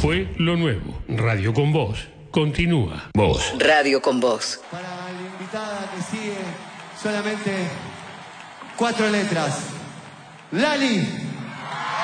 Fue lo nuevo. Radio con Vos. Continúa. Vos. Radio con Vos. Para la invitada que sigue, solamente 4 letras. Lali.